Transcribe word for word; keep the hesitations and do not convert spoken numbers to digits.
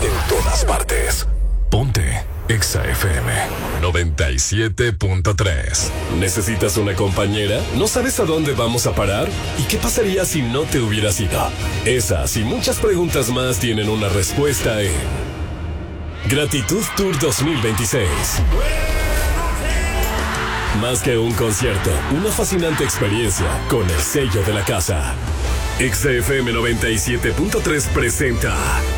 En todas partes. Ponte Exa F M noventa y siete punto tres. ¿Necesitas una compañera? ¿No sabes a dónde vamos a parar? ¿Y qué pasaría si no te hubieras ido? Esas y muchas preguntas más tienen una respuesta en Gratitud Tour dos mil veintiséis. Más que un concierto, una fascinante experiencia con el sello de la casa. Exa F M noventa y siete punto tres presenta